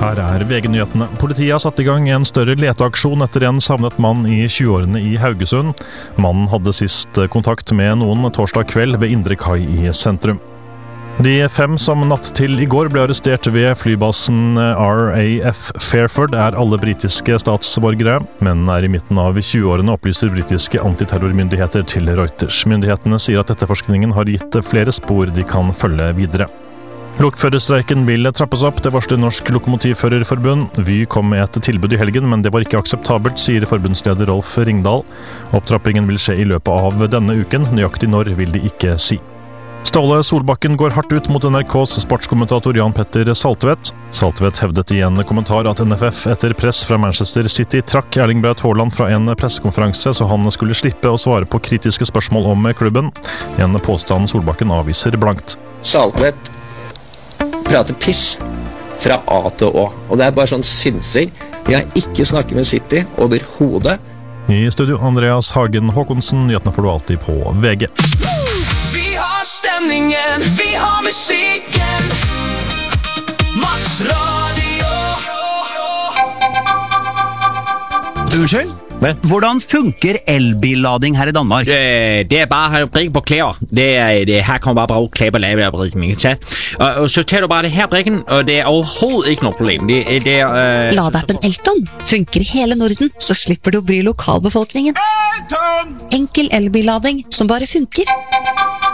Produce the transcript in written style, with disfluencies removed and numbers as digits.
Her VG-nyhetene. Politiet har satt i gang en større leteaksjon etter en savnet mann i 20-årene i Haugesund. Mannen hadde sist kontakt med noen torsdag kveld ved Indre Kai i sentrum. De 5 som natt til i går ble arrestert ved flybasen RAF Fairford alle britiske statsborgere. Mennene i midten av 20-årene, opplyser britiske antiterrormyndigheter til Reuters. Myndighetene sier at etterforskningen har gitt flere spor de kan følge videre. Lokførerstreiken vil trappes opp, det varsler Norsk Lokomotivførerforbund. Vy kom med et tilbud i helgen, men det var ikke akseptabelt, sier forbundsleder Rolf Ringdal. Opptrappingen vil skje i løpet av denne uken, nøyaktig når vil de ikke si. Ståle Solbakken går hardt ut mot NRKs sportskommentator Jan Petter Saltvedt. Saltvedt hevdet i en kommentar at NFF etter press fra Manchester City trakk Erling Braut Haaland fra en pressekonferanse, så han skulle slippe å svare på kritiske spørsmål om klubben. En påstand Solbakken avviser blankt. Saltvedt prater piss fra A til Å, og det bare sånn synsing. Vi har ikke snakket med City overhodet. I studio Andreas Hagen Håkonsen, nyhetene får du alltid på VG. Vi har stemningen, vi har musikken, Max Radio. Unnskyld? Hvordan funker elbillading her i Danmark? Det bare brikke på klæder. Her kommer bare klæder på lavebrikken, ikke sant? Og så tar du bare det her brikken, og det overhovedet ikke noe problem. Ladeappen Elton funker i hele Norden, så slipper du å bry lokalbefolkningen. Enkel elbillading som bare funker.